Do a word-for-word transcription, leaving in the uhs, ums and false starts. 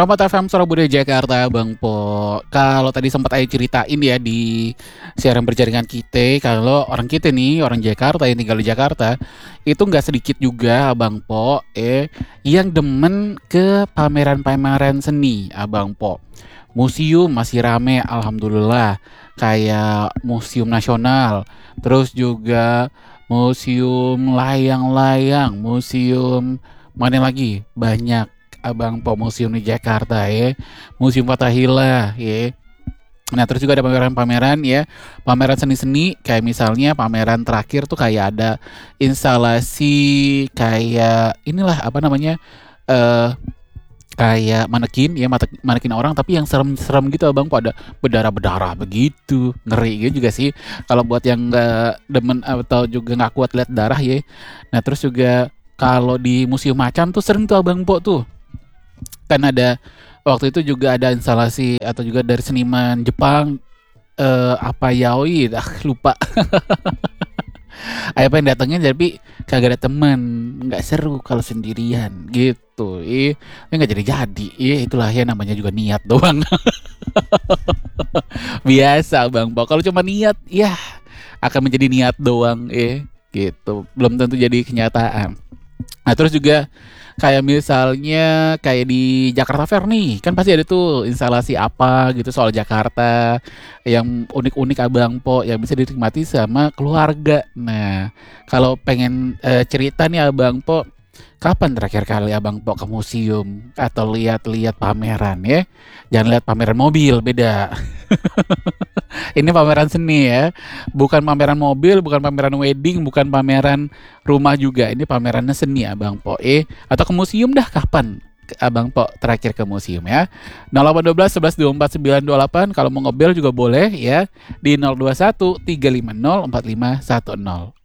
Rahmat F M Surabaya Jakarta Bang Po. Kalau tadi sempat aja ceritain ya di siaran berjaringan kita, kalau orang kita nih orang Jakarta yang tinggal di Jakarta itu nggak sedikit juga Abang Po eh yang demen ke pameran-pameran seni Abang Po. Museum masih rame alhamdulillah, kayak Museum Nasional, terus juga museum layang-layang, museum mana lagi banyak Abang Po, museum di Jakarta ya, Museum Fathahillah ya. Nah terus juga ada pameran-pameran ya, pameran seni-seni kayak misalnya pameran terakhir tuh kayak ada instalasi kayak inilah apa namanya eh kayak manekin ya, mate- manekin orang tapi yang serem-serem gitu Abang Po, ada berdarah-berdarah begitu, ngeri gitu juga sih kalau buat yang nggak demen atau juga nggak kuat lihat darah ya. Nah terus juga kalau di museum macan tuh sering tuh Abang Po tuh, kan ada waktu itu juga ada instalasi atau juga dari seniman Jepang, eh, apa yaoi ah lupa. Apa yang datengin tapi kagak ada temen, nggak seru kalau sendirian gitu ih, ya nggak jadi jadi ih, itulah ya namanya juga niat doang. Biasa Bang Po, kalau cuma niat ya akan menjadi niat doang eh gitu, belum tentu jadi kenyataan. Nah terus juga kayak misalnya kayak di Jakarta Fair nih, kan pasti ada tuh instalasi apa gitu soal Jakarta yang unik-unik Abang Po yang bisa dinikmati sama keluarga. Nah kalau pengen eh, cerita nih Abang Po, kapan terakhir kali Abang Po ke museum atau lihat-lihat pameran ya? Jangan lihat pameran mobil, beda. Ini pameran seni ya, bukan pameran mobil, bukan pameran wedding, bukan pameran rumah juga. Ini pamerannya seni Abang Po. Eh, atau ke museum dah kapan? Abang Po terakhir ke museum ya. nol delapan satu dua sebelas dua puluh empat sembilan dua puluh delapan, kalau mau ngebel juga boleh ya di nol dua satu tiga lima nol empat lima satu nol.